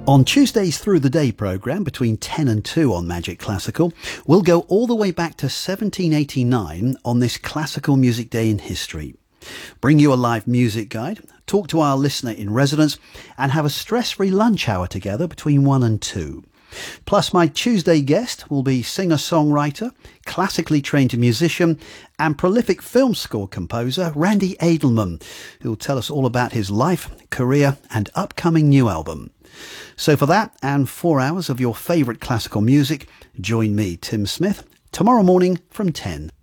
On Tuesday's Through the Day programme between 10 and 2 on Magic Classical, we'll go all the way back to 1789 on this classical music day in history. Bring you a live music guide, talk to our listener in residence and have a stress-free lunch hour together between 1 and 2. Plus my Tuesday guest will be singer-songwriter, classically trained musician and prolific film score composer Randy Edelman, who'll tell us all about his life, career and upcoming new album. So for that and 4 hours of your favourite classical music, join me, Tim Smith, tomorrow morning from 10.